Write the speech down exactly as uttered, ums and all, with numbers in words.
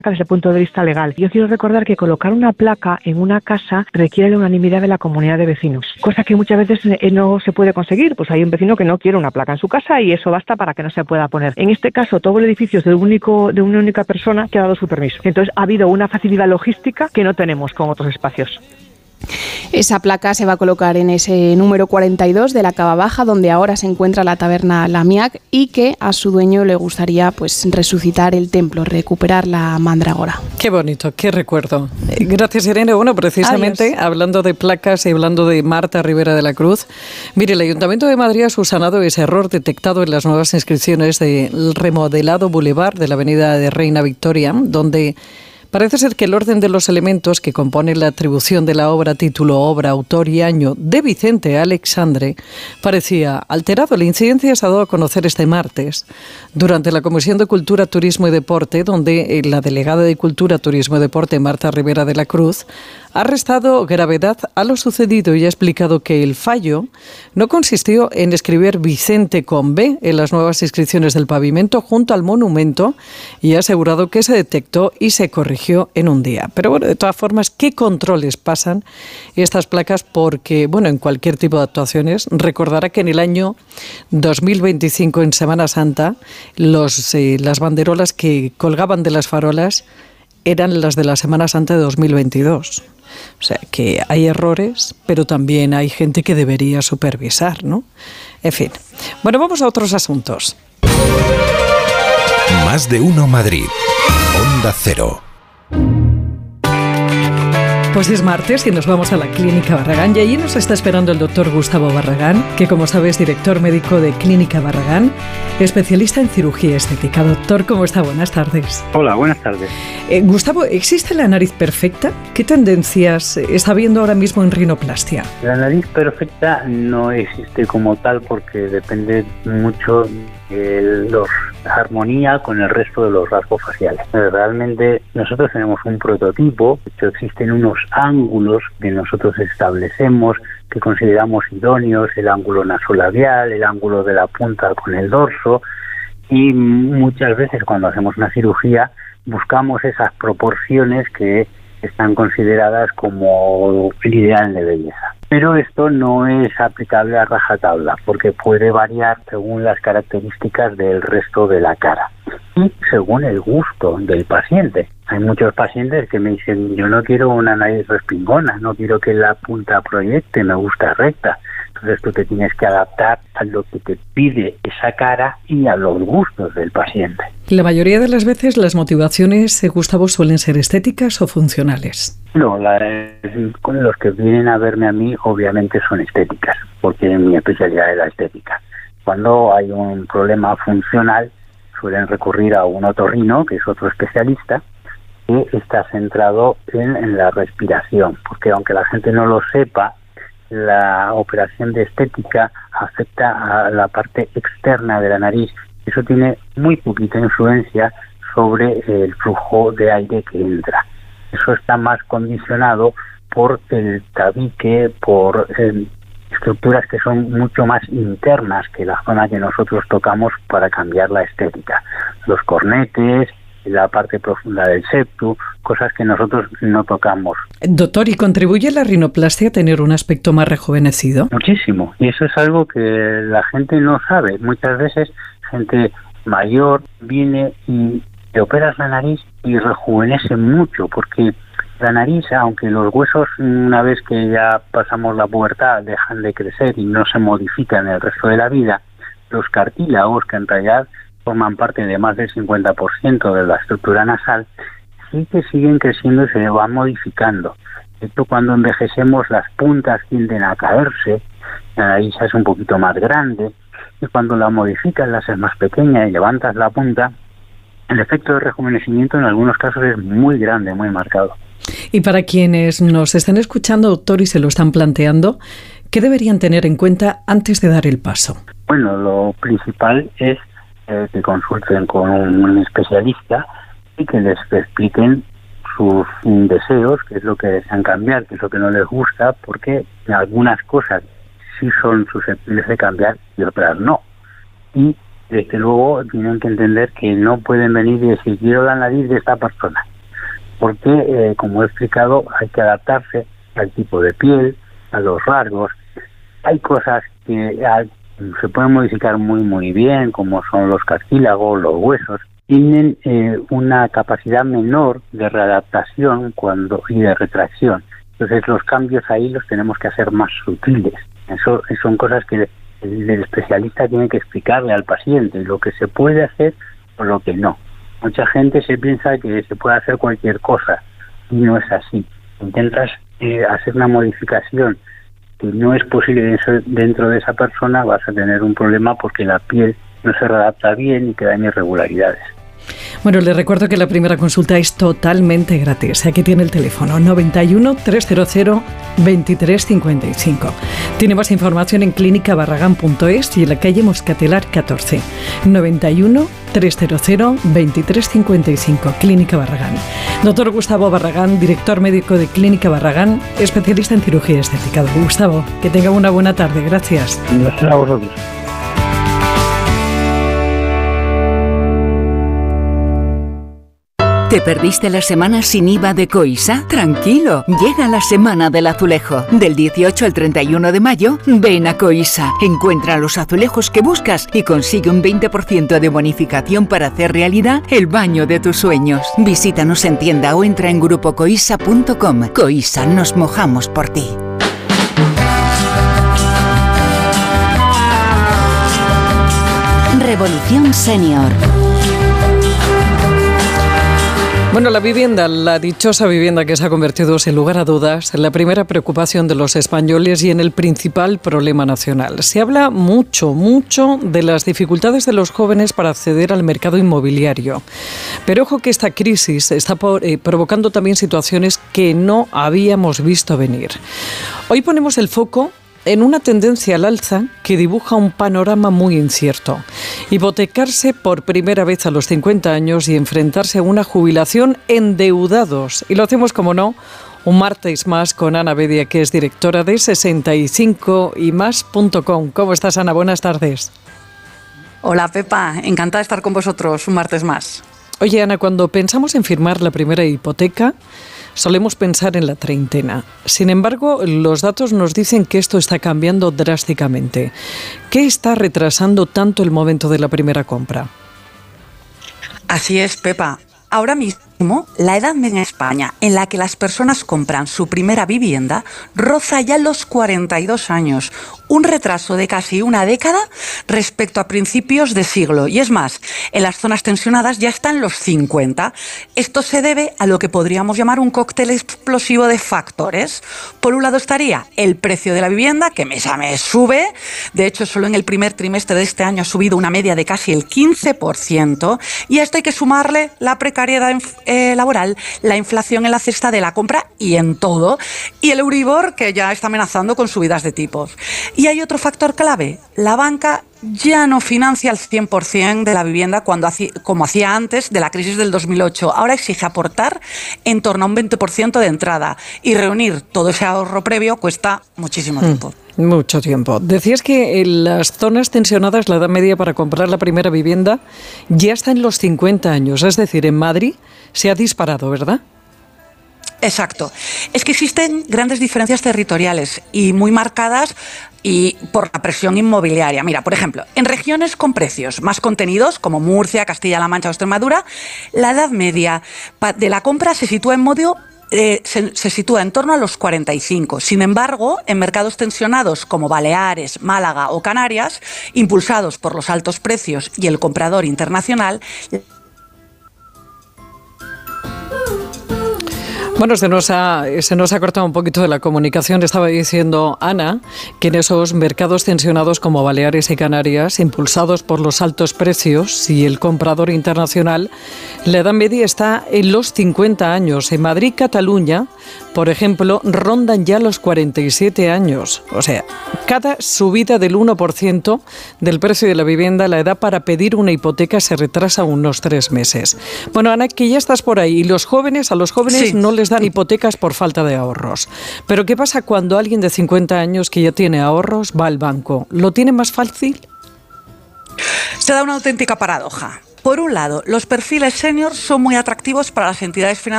desde el punto de vista legal. Yo quiero recordar que colocar una placa en una casa requiere la unanimidad de la comunidad de vecinos, cosa que muchas veces no se puede conseguir. Pues hay un vecino que no quiere una placa en su casa y eso basta para que no se pueda poner. En este caso, todo el edificio es de, un único, de una única persona que ha dado su permiso. Entonces ha habido una facilidad logística que no tenemos con otros espacios. Esa placa se va a colocar en ese número cuarenta y dos de la Cava Baja, donde ahora se encuentra la taberna Lamiac, y que a su dueño le gustaría pues resucitar el templo, recuperar la mandrágora. Qué bonito, qué recuerdo. Gracias, Irene. Bueno, precisamente Adiós. Hablando de placas y hablando de Marta Ribera de la Cruz, mire, el Ayuntamiento de Madrid ha subsanado ese error detectado en las nuevas inscripciones del remodelado Boulevard de la Avenida de Reina Victoria, donde parece ser que el orden de los elementos que componen la atribución de la obra, título, obra, autor y año de Vicente Alexandre parecía alterado. La incidencia se ha dado a conocer este martes durante la Comisión de Cultura, Turismo y Deporte, donde la delegada de Cultura, Turismo y Deporte, Marta Ribera de la Cruz, ha restado gravedad a lo sucedido y ha explicado que el fallo no consistió en escribir Vicente con B en las nuevas inscripciones del pavimento junto al monumento, y ha asegurado que se detectó y se corrigió en un día. Pero bueno, de todas formas, ¿qué controles pasan estas placas? Porque, bueno, en cualquier tipo de actuaciones, recordará que en el año dos mil veinticinco, en Semana Santa, los, eh, las banderolas que colgaban de las farolas eran las de la Semana Santa de dos mil veintidós. O sea, que hay errores, pero también hay gente que debería supervisar, ¿no? En fin. Bueno, vamos a otros asuntos. Más de uno Madrid. Onda Cero. Pues es martes y nos vamos a la Clínica Barragán, y allí nos está esperando el doctor Gustavo Barragán, que como sabes, director médico de Clínica Barragán, especialista en cirugía estética. Doctor, ¿cómo está? Buenas tardes. Hola, buenas tardes. Eh, Gustavo, ¿existe la nariz perfecta? ¿Qué tendencias está habiendo ahora mismo en rinoplastia? La nariz perfecta no existe como tal porque depende mucho de la armonía con el resto de los rasgos faciales. Realmente nosotros tenemos un prototipo, de hecho existen unos ángulos que nosotros establecemos que consideramos idóneos, el ángulo nasolabial, el ángulo de la punta con el dorso, y muchas veces cuando hacemos una cirugía buscamos esas proporciones que están consideradas como el ideal de belleza. Pero esto no es aplicable a rajatabla porque puede variar según las características del resto de la cara y según el gusto del paciente. Hay muchos pacientes que me dicen, yo no quiero una nariz respingona, no quiero que la punta proyecte, me gusta recta. Entonces tú te tienes que adaptar a lo que te pide esa cara y a los gustos del paciente. La mayoría de las veces las motivaciones, Gustavo, suelen ser estéticas o funcionales. No, la, con los que vienen a verme a mí obviamente son estéticas, porque mi especialidad es la estética. Cuando hay un problema funcional suelen recurrir a un otorrino, que es otro especialista, que está centrado en, en la respiración, porque aunque la gente no lo sepa, la operación de estética afecta a la parte externa de la nariz. Eso tiene muy poquita influencia sobre el flujo de aire que entra. Eso está más condicionado por el tabique, por eh, estructuras que son mucho más internas que la zona que nosotros tocamos para cambiar la estética. Los cornetes, la parte profunda del septum, cosas que nosotros no tocamos. Doctor, ¿y contribuye la rinoplastia a tener un aspecto más rejuvenecido? Muchísimo, y eso es algo que la gente no sabe. Muchas veces gente mayor viene y te operas la nariz y rejuvenece mucho, porque la nariz, aunque los huesos una vez que ya pasamos la pubertad dejan de crecer y no se modifican el resto de la vida, los cartílagos, que en realidad forman parte de más del cincuenta por ciento de la estructura nasal, sí que siguen creciendo y se van modificando. Esto cuando envejecemos las puntas tienden a caerse, la nariz es un poquito más grande, y cuando la modificas la haces más pequeña y levantas la punta, el efecto de rejuvenecimiento en algunos casos es muy grande, muy marcado. Y para quienes nos están escuchando, doctor, y se lo están planteando, ¿qué deberían tener en cuenta antes de dar el paso? Bueno, lo principal es eh, que consulten con un, un especialista y que les expliquen sus deseos, qué es lo que desean cambiar, qué es lo que no les gusta, porque algunas cosas sí son susceptibles de cambiar y otras no. Y desde luego tienen que entender que no pueden venir y decir quiero la nariz de esta persona, porque, eh, como he explicado, hay que adaptarse al tipo de piel, a los rasgos. Hay cosas que a, se pueden modificar muy muy bien, como son los cartílagos, los huesos. Tienen eh, una capacidad menor de readaptación cuando y de retracción. Entonces los cambios ahí los tenemos que hacer más sutiles. Eso son cosas que el, el especialista tiene que explicarle al paciente, lo que se puede hacer o lo que no. Mucha gente se piensa que se puede hacer cualquier cosa y no es así. Intentas eh, hacer una modificación que no es posible dentro de esa persona, vas a tener un problema porque la piel no se readapta bien y quedan irregularidades. Bueno, le recuerdo que la primera consulta es totalmente gratis. Aquí tiene el teléfono noventa y uno, trescientos veintitrés cincuenta y cinco. Tiene más información en clínica barragán punto es y en la calle Moscatelar catorce. noventa y uno, trescientos veintitrés cincuenta y cinco, Clínica Barragán. Doctor Gustavo Barragán, director médico de Clínica Barragán, especialista en cirugía estética. Gustavo, que tenga una buena tarde. Gracias. Gracias a vosotros. ¿Te perdiste la semana sin I V A de Coisa? Tranquilo, llega la semana del azulejo. Del dieciocho al treinta y uno de mayo, ven a Coisa. Encuentra los azulejos que buscas y consigue un veinte por ciento de bonificación para hacer realidad el baño de tus sueños. Visítanos en tienda o entra en grupo coisa punto com. Coisa, nos mojamos por ti. Revolución Senior. Bueno, la vivienda, la dichosa vivienda que se ha convertido, sin lugar a dudas, en la primera preocupación de los españoles y en el principal problema nacional. Se habla mucho, mucho de las dificultades de los jóvenes para acceder al mercado inmobiliario. Pero ojo que esta crisis está por, eh, provocando también situaciones que no habíamos visto venir. Hoy ponemos el foco en una tendencia al alza que dibuja un panorama muy incierto. Hipotecarse por primera vez a los cincuenta años y enfrentarse a una jubilación endeudados. Y lo hacemos, como no, un martes más con Ana Bedia, que es directora de sesenta y cinco y más punto com. ¿Cómo estás, Ana? Buenas tardes. Hola, Pepa. Encantada de estar con vosotros un martes más. Oye, Ana, cuando pensamos en firmar la primera hipoteca, solemos pensar en la treintena. Sin embargo, los datos nos dicen que esto está cambiando drásticamente. ¿Qué está retrasando tanto el momento de la primera compra? Así es, Pepa. Ahora mismo, la edad media en España en la que las personas compran su primera vivienda roza ya los cuarenta y dos años, un retraso de casi una década respecto a principios de siglo. Y es más, en las zonas tensionadas ya están los cincuenta. Esto se debe a lo que podríamos llamar un cóctel explosivo de factores. Por un lado estaría el precio de la vivienda, que mes a mes sube. De hecho, solo en el primer trimestre de este año ha subido una media de casi el quince por ciento. Y a esto hay que sumarle la precariedad eh, laboral, la inflación en la cesta de la compra y en todo, y el Euribor, que ya está amenazando con subidas de tipos. Y hay otro factor clave: la banca ya no financia al cien por ciento de la vivienda cuando hacía, como hacía antes de la crisis del dos mil ocho. Ahora exige aportar en torno a un veinte por ciento de entrada, y reunir todo ese ahorro previo cuesta muchísimo tiempo. Mm, mucho tiempo. Decías que en las zonas tensionadas la edad media para comprar la primera vivienda ya está en los cincuenta años, es decir, en Madrid se ha disparado, ¿verdad? Exacto. Es que existen grandes diferencias territoriales y muy marcadas y por la presión inmobiliaria. Mira, por ejemplo, en regiones con precios más contenidos, como Murcia, Castilla-La Mancha o Extremadura, la edad media de la compra se sitúa en modo Eh, se, se sitúa en torno a los cuarenta y cinco. Sin embargo, en mercados tensionados como Baleares, Málaga o Canarias, impulsados por los altos precios y el comprador internacional. Bueno, se nos ha, se nos ha cortado un poquito de la comunicación. Estaba diciendo Ana que en esos mercados tensionados como Baleares y Canarias, impulsados por los altos precios y el comprador internacional, la edad media está en los cincuenta años. En Madrid, Cataluña, por ejemplo, rondan ya los cuarenta y siete años. O sea, cada subida del uno por ciento del precio de la vivienda, la edad para pedir una hipoteca se retrasa unos tres meses. Bueno, Ana, que ya estás por ahí. Y los jóvenes, a los jóvenes sí. no les dan hipotecas por falta de ahorros. Pero ¿qué pasa cuando alguien de cincuenta años que ya tiene ahorros va al banco? ¿Lo tiene más fácil? Se da una auténtica paradoja. Por un lado, los perfiles senior son muy atractivos para las entidades financieras